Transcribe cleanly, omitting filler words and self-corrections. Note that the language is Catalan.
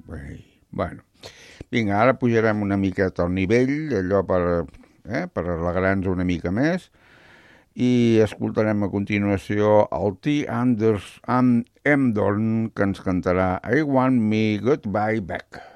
Bueno, vinga, ara pujarem una miqueta al nivell, allò per alegrar-nos una mica més, i escoltarem a continuació el T. Anders and Emdorn, que ens cantarà I Want Me Goodbye Back.